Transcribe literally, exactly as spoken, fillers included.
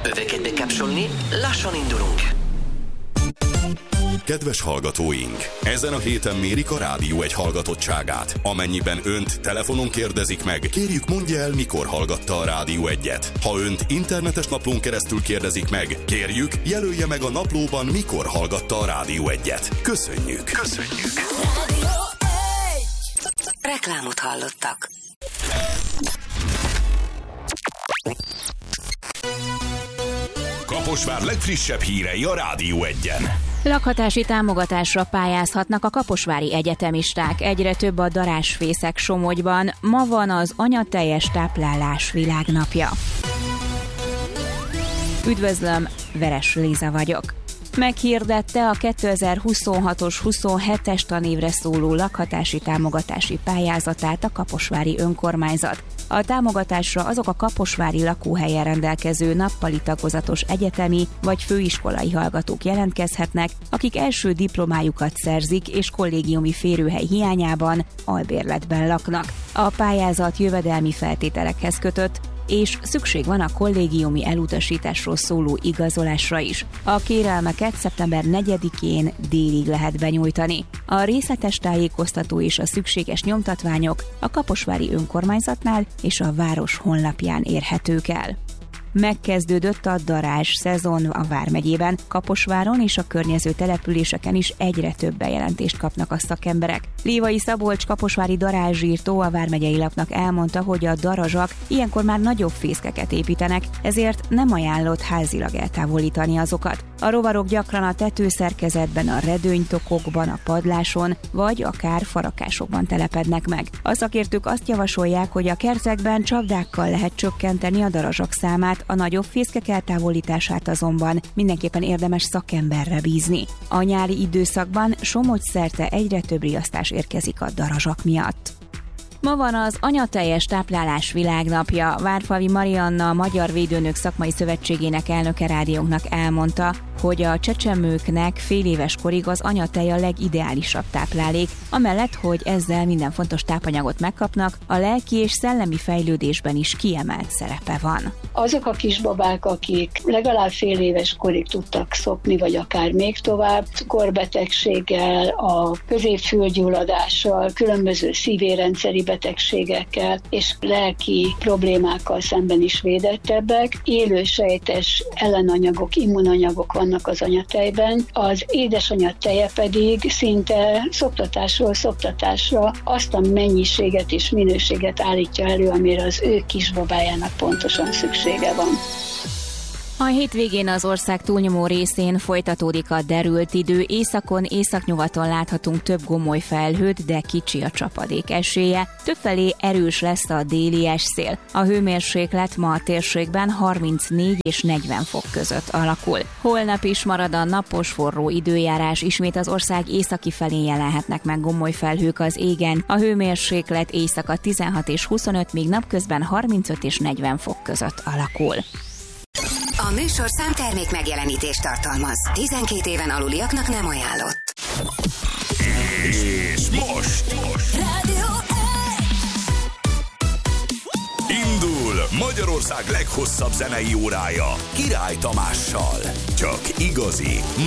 Öveket bekapcsolni, lassan indulunk. Kedves hallgatóink! Ezen a héten mérik a Rádió egy hallgatottságát. Amennyiben önt telefonon kérdezik meg, kérjük mondja el, mikor hallgatta a Rádió egyet. Ha önt internetes naplón keresztül kérdezik meg, kérjük, jelölje meg a naplóban, mikor hallgatta a Rádió egyet. Köszönjük! Köszönjük! Rádió egy. Reklámot hallottak. Kaposvár legfrissebb hírei a Rádió egyen. Lakhatási támogatásra pályázhatnak a kaposvári egyetemisták. Egyre több a darázsfészek Somogyban. Ma van az anyateljes táplálás világnapja. Üdvözlöm, Veres Liza vagyok. Meghirdette a kétezer-huszonhatos huszonhetes tanévre szóló lakhatási támogatási pályázatát a kaposvári önkormányzat. A támogatásra azok a kaposvári lakóhelyen rendelkező nappali tagozatos egyetemi vagy főiskolai hallgatók jelentkezhetnek, akik első diplomájukat szerzik és kollégiumi férőhely hiányában albérletben laknak. A pályázat jövedelmi feltételekhez kötött, és szükség van a kollégiumi elutasításról szóló igazolásra is. A kérelmeket szeptember negyedikén délig lehet benyújtani. A részletes tájékoztató és a szükséges nyomtatványok a kaposvári önkormányzatnál és a város honlapján érhetők el. Megkezdődött a darázs szezon a Vármegyében, Kaposváron és a környező településeken is egyre több bejelentést kapnak a szakemberek. Lévai Szabolcs kaposvári darázsírtó a Vármegyei Lapnak elmondta, hogy a darazsak ilyenkor már nagyobb fészkeket építenek, ezért nem ajánlott házilag eltávolítani azokat. A rovarok gyakran a tetőszerkezetben, a redőnytokokban, a padláson vagy akár farakásokban telepednek meg. A szakértők azt javasolják, hogy a kertekben csapdákkal lehet csökkenteni a darazsak számát, a nagyobb fészkek eltávolítását azonban mindenképpen érdemes szakemberre bízni. A nyári időszakban Somogy szerte egyre több riasztás érkezik a darazsak miatt. Ma van az anyateljes táplálás világnapja. Várfalvi Marianna, a Magyar Védőnök Szakmai Szövetségének elnöke rádiónknak elmondta, hogy a csecsemőknek fél éves korig az anyatej a legideálisabb táplálék, amellett, hogy ezzel minden fontos tápanyagot megkapnak, a lelki és szellemi fejlődésben is kiemelt szerepe van. Azok a kisbabák, akik legalább fél éves korig tudtak szopni, vagy akár még tovább, cukorbetegséggel, a középfülgyulladással, különböző szívérendszeri betegségekkel és lelki problémákkal szemben is védettebbek. Élősejtes ellenanyagok, immunanyagok vannak az anyatejben, az édesanyja teje pedig szinte szoptatásról szoptatásra azt a mennyiséget és minőséget állítja elő, amire az ő kisbabájának pontosan szüksége van. A hétvégén az ország túlnyomó részén folytatódik a derült idő, északon, északnyugaton láthatunk több gomoly felhőt, de kicsi a csapadék esélye. Többfelé erős lesz a déli esszél. A hőmérséklet ma a térségben harmincnégy és negyven fok között alakul. Holnap is marad a napos forró időjárás, ismét az ország északi felén jelenhetnek meg gomoly felhők az égen. A hőmérséklet éjszaka tizenhat és huszonöt, míg napközben harmincöt és negyven fok között alakul. A műsorszám termék megjelenítést tartalmaz. tizenkét éven aluliaknak nem ajánlott. És most, most. Rádió indul Magyarország leghosszabb zenei órája Király Tamással. Csak igazi